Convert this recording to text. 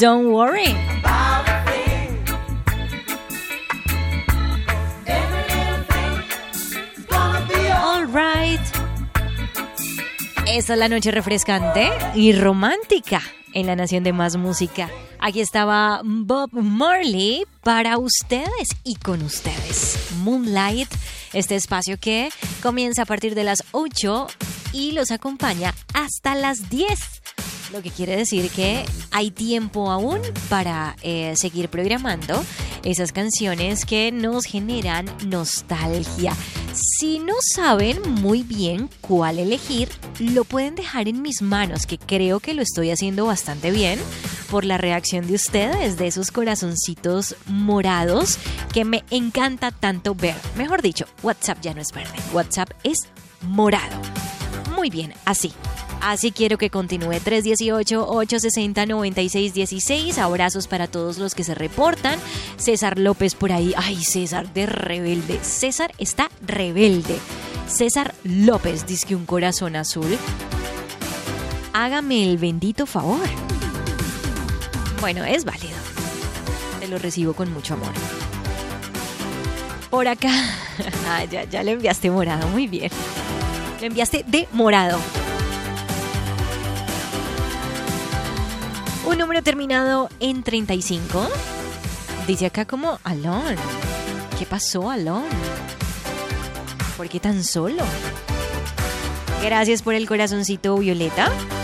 Don't Worry. All right. Esta es la noche refrescante y romántica en la Nación de Más Música. Aquí estaba Bob Marley para ustedes y con ustedes. Moonlight, este espacio que comienza a partir de las 8 y los acompaña hasta las 10. Lo que quiere decir que hay tiempo aún para seguir programando esas canciones que nos generan nostalgia. Si no saben muy bien cuál elegir, lo pueden dejar en mis manos, que creo que lo estoy haciendo bastante bien por la reacción de ustedes, de esos corazoncitos morados que me encanta tanto ver. Mejor dicho, WhatsApp ya no es verde, WhatsApp es morado. Muy bien, así. Así quiero que continúe. 318-860-9616. Abrazos para todos los que se reportan. César López por ahí. Ay, César de rebelde. César está rebelde. César López dice que un corazón azul. Hágame el bendito favor. Bueno, es válido. Te lo recibo con mucho amor. Por acá. Ah, ya le enviaste morado. Muy bien. Lo enviaste de morado. Un número terminado en 35. Dice acá como Alon. ¿Qué pasó, Alon? ¿Por qué tan solo? Gracias por el corazoncito, Violeta.